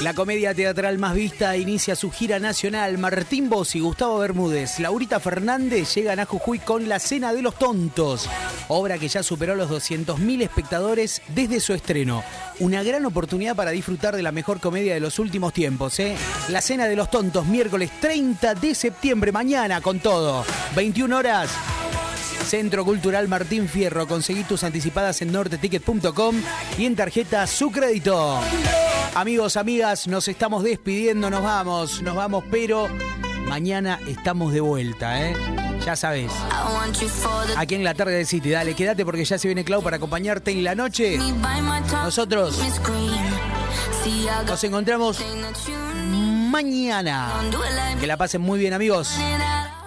La comedia teatral más vista inicia su gira nacional. Martín Bossi, Gustavo Bermúdez, Laurita Fernández llegan a Jujuy con La Cena de los Tontos, obra que ya superó los 200.000 espectadores desde su estreno. Una gran oportunidad para disfrutar de la mejor comedia de los últimos tiempos, ¿eh? La Cena de los Tontos, miércoles 30 de septiembre, mañana con todo. 21 horas. Centro Cultural Martín Fierro. Conseguí tus anticipadas en norteticket.com y en tarjeta Su Crédito. Amigos, amigas, nos estamos despidiendo, nos vamos, pero mañana estamos de vuelta, ¿eh? Ya sabés. Aquí en la tarde de City, dale, quédate porque ya se viene Clau para acompañarte en la noche. Nosotros nos encontramos mañana. Que la pasen muy bien, amigos.